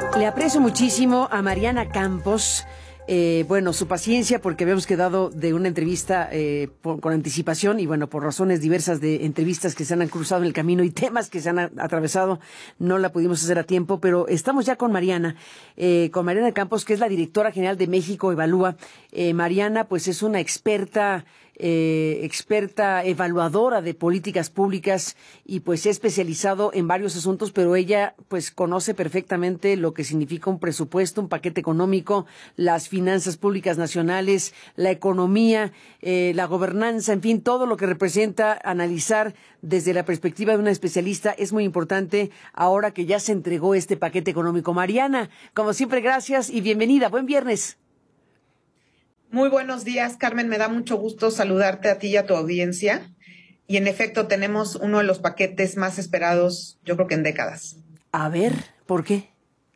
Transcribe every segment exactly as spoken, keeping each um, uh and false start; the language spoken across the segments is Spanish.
Le aprecio muchísimo a Mariana Campos, eh, bueno, su paciencia, porque habíamos quedado de una entrevista eh, por, con anticipación y bueno, por razones diversas de entrevistas que se han cruzado en el camino y temas que se han a, atravesado, no la pudimos hacer a tiempo, pero estamos ya con Mariana, eh, con Mariana Campos, que es la directora general de México Evalúa. Eh, Mariana, pues es una experta Eh, experta evaluadora de políticas públicas y pues se ha especializado en varios asuntos, pero ella pues conoce perfectamente lo que significa un presupuesto, un paquete económico, las finanzas públicas nacionales, la economía, eh, la gobernanza, en fin, todo lo que representa analizar desde la perspectiva de una especialista es muy importante ahora que ya se entregó este paquete económico. Mariana, como siempre, gracias y bienvenida. Buen viernes. Muy buenos días, Carmen. Me da mucho gusto saludarte a ti y a tu audiencia. Y en efecto, tenemos uno de los paquetes más esperados, yo creo que en décadas. A ver, ¿por qué?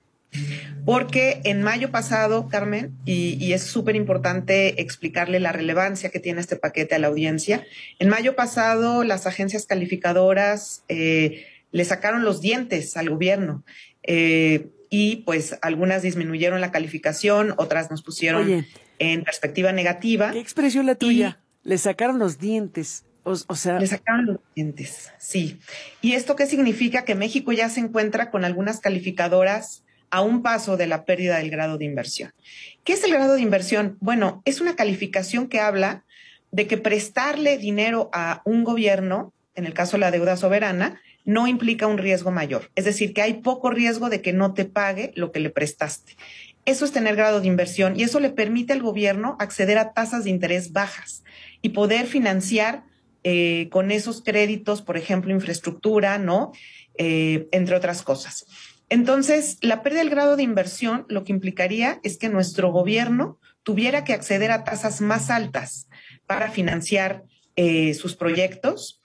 Porque en mayo pasado, Carmen, y, y es súper importante explicarle la relevancia que tiene este paquete a la audiencia, en mayo pasado las agencias calificadoras eh, le sacaron los dientes al gobierno. Eh, y pues algunas disminuyeron la calificación, otras nos pusieron Oye, en perspectiva negativa. ¿qué expresión la tuya? Le sacaron los dientes, o, o sea... Le sacaron los dientes, sí. ¿Y esto qué significa? Que México ya se encuentra con algunas calificadoras a un paso de la pérdida del grado de inversión. ¿Qué es el grado de inversión? Bueno, es una calificación que habla de que prestarle dinero a un gobierno, en el caso de la deuda soberana, no implica un riesgo mayor. Es decir, que hay poco riesgo de que no te pague lo que le prestaste. Eso es tener grado de inversión y eso le permite al gobierno acceder a tasas de interés bajas y poder financiar eh, con esos créditos, por ejemplo, infraestructura, ¿no? Eh, entre otras cosas. Entonces, la pérdida del grado de inversión lo que implicaría es que nuestro gobierno tuviera que acceder a tasas más altas para financiar eh, sus proyectos.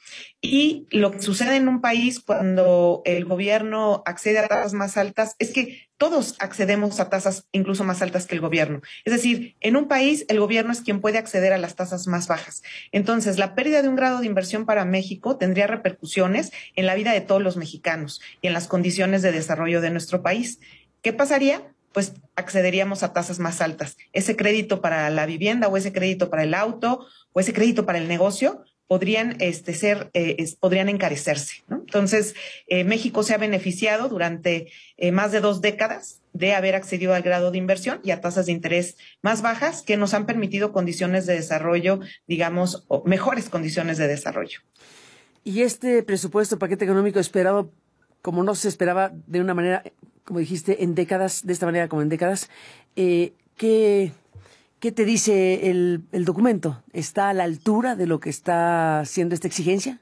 Y lo que sucede en un país cuando el gobierno accede a tasas más altas es que todos accedemos a tasas incluso más altas que el gobierno. Es decir, en un país el gobierno es quien puede acceder a las tasas más bajas. Entonces, la pérdida de un grado de inversión para México tendría repercusiones en la vida de todos los mexicanos y en las condiciones de desarrollo de nuestro país. ¿Qué pasaría? Pues accederíamos a tasas más altas. Ese crédito para la vivienda o ese crédito para el auto o ese crédito para el negocio podrían este, ser, eh, es, podrían encarecerse, ¿no? Entonces, eh, México se ha beneficiado durante eh, más de dos décadas de haber accedido al grado de inversión y a tasas de interés más bajas que nos han permitido condiciones de desarrollo, digamos, o mejores condiciones de desarrollo. Y este presupuesto, paquete económico esperado, como no se esperaba de una manera, como dijiste, en décadas, de esta manera como en décadas, eh, ¿qué... ¿Qué te dice el, el documento? ¿Está a la altura de lo que está haciendo esta exigencia?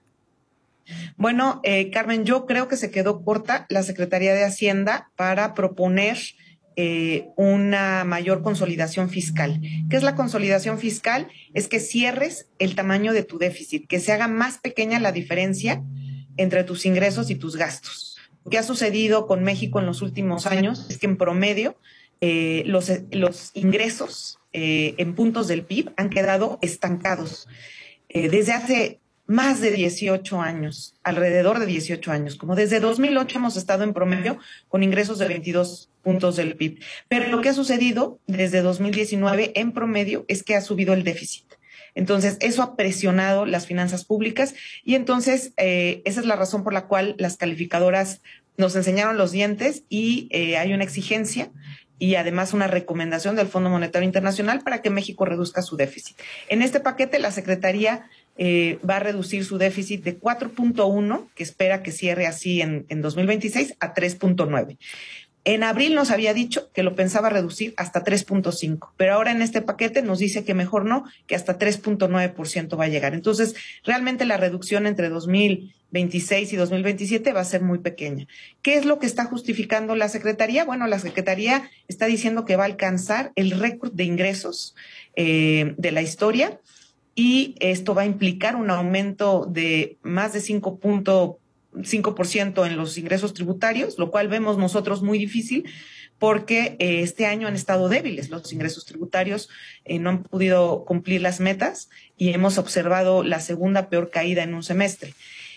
Bueno, eh, Carmen, yo creo que se quedó corta la Secretaría de Hacienda para proponer eh, una mayor consolidación fiscal. ¿Qué es la consolidación fiscal? Es que cierres el tamaño de tu déficit, que se haga más pequeña la diferencia entre tus ingresos y tus gastos. Lo que ha sucedido con México en los últimos años es que en promedio eh, los, los ingresos Eh, en puntos del P I B han quedado estancados eh, desde hace más de dieciocho años, alrededor de dieciocho años, como desde dos mil ocho hemos estado en promedio con ingresos de veintidós puntos del P I B. Pero lo que ha sucedido desde dos mil diecinueve en promedio es que ha subido el déficit. Entonces, eso ha presionado las finanzas públicas y entonces eh, esa es la razón por la cual las calificadoras nos enseñaron los dientes y eh, hay una exigencia y además una recomendación del Fondo Monetario Internacional para que México reduzca su déficit. En este paquete, la Secretaría eh, va a reducir su déficit de cuatro punto uno, que espera que cierre así en, en dos mil veintiséis, a tres punto nueve. En abril nos había dicho que lo pensaba reducir hasta tres punto cinco, pero ahora en este paquete nos dice que mejor no, que hasta tres punto nueve por ciento va a llegar. Entonces, realmente la reducción entre dos mil veintiséis y dos mil veintisiete va a ser muy pequeña. ¿Qué es lo que está justificando la Secretaría? Bueno, la Secretaría está diciendo que va a alcanzar el récord de ingresos eh, de la historia y esto va a implicar un aumento de más de cinco punto cinco por ciento en los ingresos tributarios, lo cual vemos nosotros muy difícil porque eh, este año han estado débiles los ingresos tributarios, eh, no han podido cumplir las metas y hemos observado la segunda peor caída en un semestre.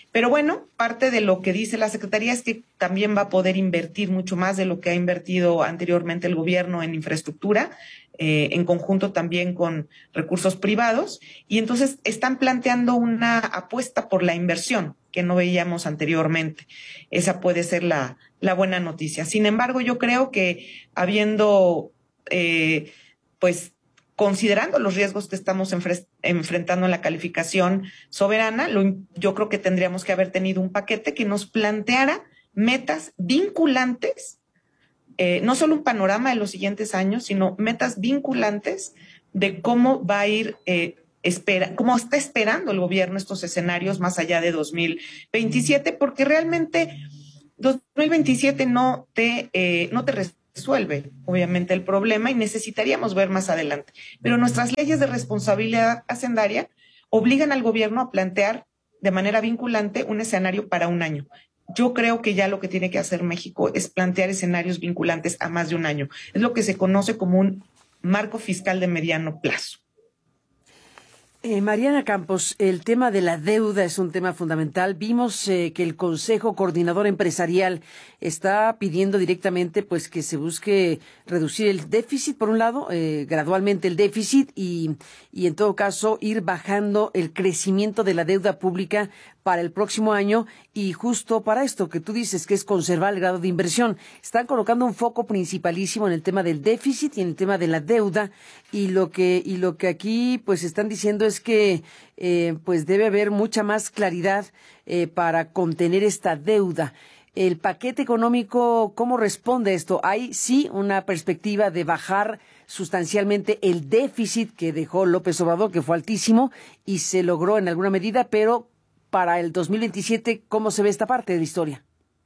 Pero bueno, parte de lo que dice la Secretaría es que también va a poder invertir mucho más de lo que ha invertido anteriormente el gobierno en infraestructura, eh, en conjunto también con recursos privados, y entonces están planteando una apuesta por la inversión que no veíamos anteriormente. Esa puede ser la, la buena noticia. Sin embargo, yo creo que habiendo, eh, pues, considerando los riesgos que estamos enfre- enfrentando en la calificación soberana, lo, yo creo que tendríamos que haber tenido un paquete que nos planteara metas vinculantes, eh, no solo un panorama de los siguientes años, sino metas vinculantes de cómo va a ir, eh, espera, cómo está esperando el gobierno estos escenarios más allá de dos mil veintisiete, porque realmente dos mil veintisiete no te, eh, no te resuelve, obviamente, el problema y necesitaríamos ver más adelante. Pero nuestras leyes de responsabilidad hacendaria obligan al gobierno a plantear de manera vinculante un escenario para un año. Yo creo que ya lo que tiene que hacer México es plantear escenarios vinculantes a más de un año. Es lo que se conoce como un marco fiscal de mediano plazo. Eh, Mariana Campos, el tema de la deuda es un tema fundamental. Vimos eh, que el Consejo Coordinador Empresarial está pidiendo directamente pues que se busque reducir el déficit, por un lado, eh, gradualmente el déficit y, y en todo caso ir bajando el crecimiento de la deuda pública para el próximo año, y justo para esto que tú dices, que es conservar el grado de inversión. Están colocando un foco principalísimo en el tema del déficit y en el tema de la deuda, y lo que y lo que aquí pues están diciendo es que eh, pues debe haber mucha más claridad eh, para contener esta deuda. El paquete económico, ¿cómo responde a esto? ¿Hay sí una perspectiva de bajar sustancialmente el déficit que dejó López Obrador, que fue altísimo y se logró en alguna medida, pero para el dos mil veintisiete, ¿cómo se ve esta parte de la historia?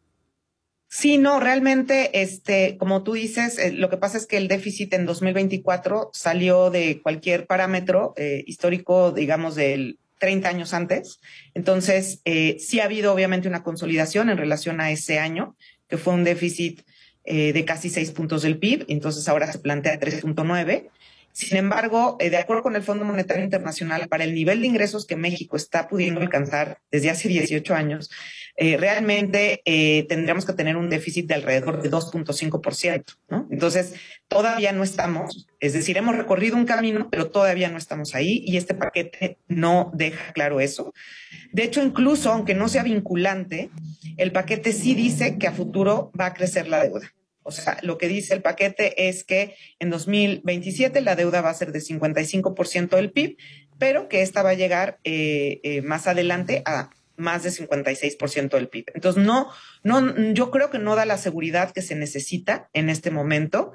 Sí, no, realmente, este, como tú dices, eh, lo que pasa es que el déficit en dos mil veinticuatro salió de cualquier parámetro eh, histórico, digamos, del treinta años antes. Entonces, eh, sí ha habido obviamente una consolidación en relación a ese año, que fue un déficit eh, de casi seis puntos del P I B, entonces ahora se plantea tres punto nueve. Sin embargo, eh, de acuerdo con el Fondo Monetario Internacional, para el nivel de ingresos que México está pudiendo alcanzar desde hace dieciocho años, eh, realmente eh, tendríamos que tener un déficit de alrededor de dos punto cinco por ciento, ¿no? Entonces, todavía no estamos, es decir, hemos recorrido un camino, pero todavía no estamos ahí, y este paquete no deja claro eso. De hecho, incluso aunque no sea vinculante, el paquete sí dice que a futuro va a crecer la deuda. O sea, lo que dice el paquete es que en dos mil veintisiete la deuda va a ser de cincuenta y cinco por ciento del P I B, pero que esta va a llegar eh, eh, más adelante a más de cincuenta y seis por ciento del P I B. Entonces, no, no, yo creo que no da la seguridad que se necesita en este momento,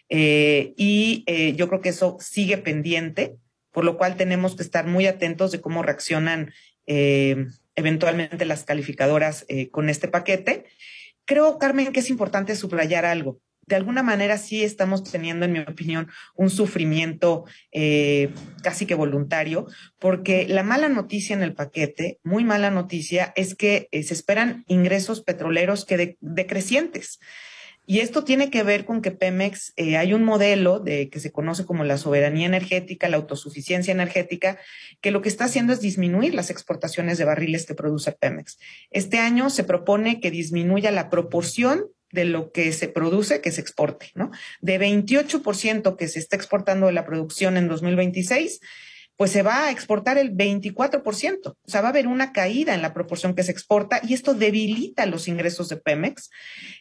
eh, y eh, yo creo que eso sigue pendiente, por lo cual tenemos que estar muy atentos de cómo reaccionan eh, eventualmente las calificadoras eh, con este paquete. Creo, Carmen, que es importante subrayar algo. De alguna manera sí estamos teniendo, en mi opinión, un sufrimiento eh, casi que voluntario, porque la mala noticia en el paquete, muy mala noticia, es que eh, se esperan ingresos petroleros que de, decrecientes. Y esto tiene que ver con que Pemex, eh, hay un modelo de que se conoce como la soberanía energética, la autosuficiencia energética, que lo que está haciendo es disminuir las exportaciones de barriles que produce Pemex. Este año se propone que disminuya la proporción de lo que se produce, que se exporte, ¿no? De veintiocho por ciento que se está exportando de la producción en dos mil veintiséis, pues se va a exportar el veinticuatro por ciento. O sea, va a haber una caída en la proporción que se exporta, y esto debilita los ingresos de Pemex.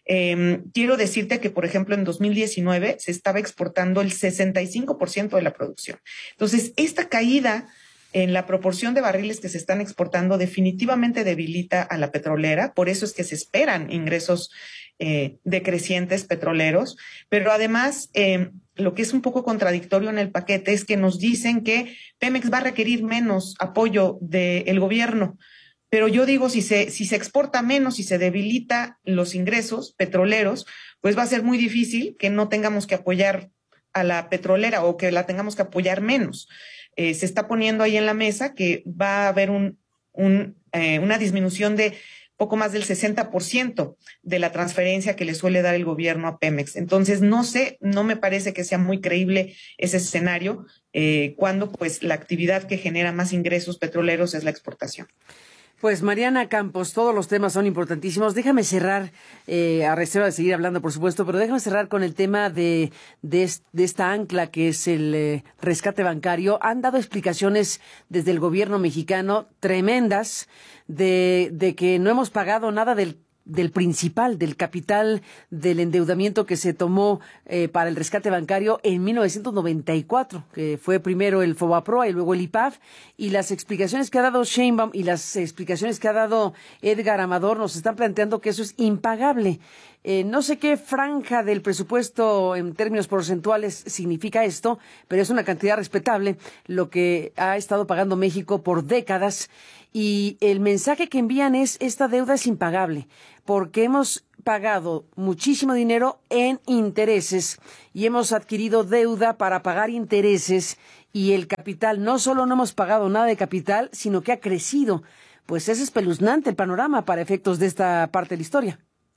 Eh, quiero decirte que, por ejemplo, en dos mil diecinueve se estaba exportando el sesenta y cinco por ciento de la producción. Entonces, esta caída en la proporción de barriles que se están exportando definitivamente debilita a la petrolera. Por eso es que se esperan ingresos eh, decrecientes petroleros, pero además eh, lo que es un poco contradictorio en el paquete es que nos dicen que Pemex va a requerir menos apoyo del gobierno. Pero yo digo, si se, si se exporta menos y se debilita los ingresos petroleros, pues va a ser muy difícil que no tengamos que apoyar a la petrolera o que la tengamos que apoyar menos. Eh, se está poniendo ahí en la mesa que va a haber un, un, eh, una disminución de poco más del sesenta por ciento de la transferencia que le suele dar el gobierno a Pemex. Entonces, no sé, no me parece que sea muy creíble ese escenario eh, cuando pues la actividad que genera más ingresos petroleros es la exportación. Pues Mariana Campos, todos los temas son importantísimos. Déjame cerrar, eh, a reserva de seguir hablando, por supuesto, pero déjame cerrar con el tema de, de, de esta ancla que es el eh, rescate bancario. Han dado explicaciones desde el gobierno mexicano tremendas de, de que no hemos pagado nada del del principal, del capital del endeudamiento que se tomó eh, para el rescate bancario en mil novecientos noventa y cuatro, que fue primero el Fobaproa y luego el I P A F, y las explicaciones que ha dado Sheinbaum y las explicaciones que ha dado Edgar Amador nos están planteando que eso es impagable. Eh, no sé qué franja del presupuesto en términos porcentuales significa esto, pero es una cantidad respetable lo que ha estado pagando México por décadas. Y el mensaje que envían es: esta deuda es impagable, porque hemos pagado muchísimo dinero en intereses y hemos adquirido deuda para pagar intereses, y el capital, no solo no hemos pagado nada de capital, sino que ha crecido. Pues es espeluznante el panorama para efectos de esta parte de la historia.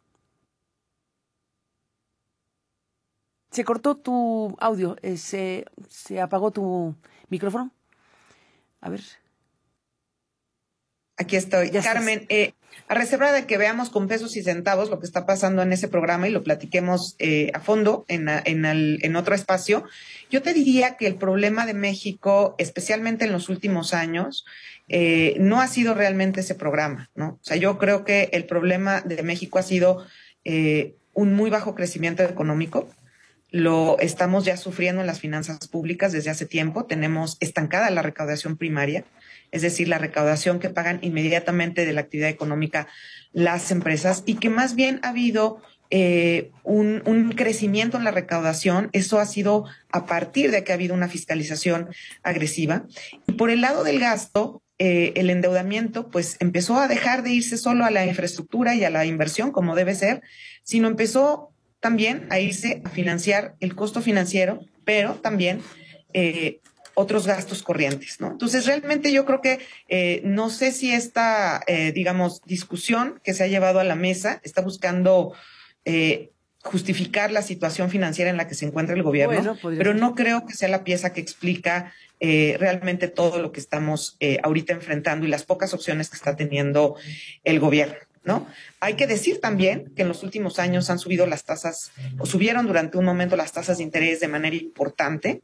Se cortó tu audio, eh, se, se apagó tu micrófono. A ver. Aquí estoy. Ya Carmen, eh, a reserva de que veamos con pesos y centavos lo que está pasando en ese programa y lo platiquemos eh, a fondo en, en, el, en otro espacio, yo te diría que el problema de México, especialmente en los últimos años, eh, no ha sido realmente ese programa, ¿no? O sea, yo creo que el problema de México ha sido eh, un muy bajo crecimiento económico. Lo estamos ya sufriendo en las finanzas públicas desde hace tiempo. Tenemos estancada la recaudación primaria, es decir, la recaudación que pagan inmediatamente de la actividad económica las empresas, y que más bien ha habido eh, un, un crecimiento en la recaudación. Eso ha sido a partir de que ha habido una fiscalización agresiva. Y por el lado del gasto, eh, el endeudamiento pues empezó a dejar de irse solo a la infraestructura y a la inversión, como debe ser, sino empezó también a irse a financiar el costo financiero, pero también eh, otros gastos corrientes, ¿no? Entonces, realmente yo creo que eh, no sé si esta, eh, digamos, discusión que se ha llevado a la mesa está buscando eh, justificar la situación financiera en la que se encuentra el gobierno, bueno, pero no creo que sea la pieza que explica eh, realmente todo lo que estamos eh, ahorita enfrentando y las pocas opciones que está teniendo el gobierno, ¿no? Hay que decir también que en los últimos años han subido las tasas, o subieron durante un momento las tasas de interés de manera importante,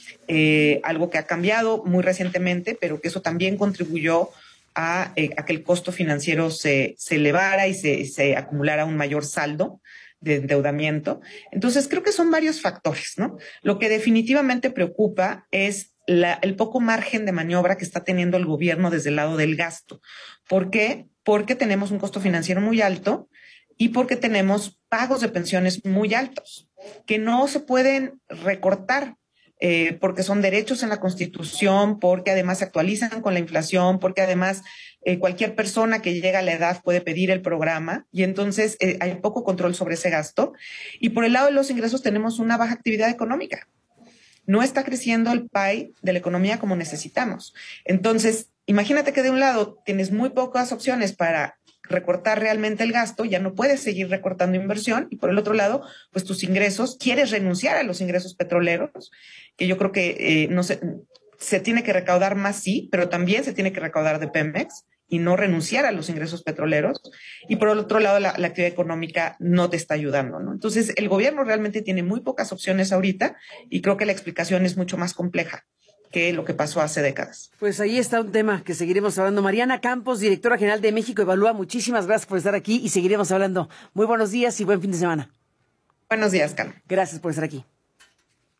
eh, algo que ha cambiado muy recientemente, pero que eso también contribuyó a, eh, a que el costo financiero se, se elevara y se, se acumulara un mayor saldo de endeudamiento. Entonces, creo que son varios factores, ¿no? Lo que definitivamente preocupa es la, el poco margen de maniobra que está teniendo el gobierno desde el lado del gasto. ¿Por qué? Porque tenemos un costo financiero muy alto y porque tenemos pagos de pensiones muy altos que no se pueden recortar eh, porque son derechos en la Constitución, porque además se actualizan con la inflación, porque además eh, cualquier persona que llega a la edad puede pedir el programa, y entonces eh, hay poco control sobre ese gasto. Y por el lado de los ingresos tenemos una baja actividad económica. No está creciendo el pie de la economía como necesitamos. Entonces, imagínate que de un lado tienes muy pocas opciones para recortar realmente el gasto, ya no puedes seguir recortando inversión, y por el otro lado, pues tus ingresos, quieres renunciar a los ingresos petroleros, que yo creo que eh, no se, se tiene que recaudar más, sí, pero también se tiene que recaudar de Pemex y no renunciar a los ingresos petroleros, y por el otro lado la, la actividad económica no te está ayudando, ¿no? Entonces el gobierno realmente tiene muy pocas opciones ahorita, y creo que la explicación es mucho más compleja que lo que pasó hace décadas. Pues ahí está un tema que seguiremos hablando. Mariana Campos, directora general de México Evalúa, muchísimas gracias por estar aquí y seguiremos hablando. Muy buenos días y buen fin de semana. Buenos días, Carmen. Gracias por estar aquí.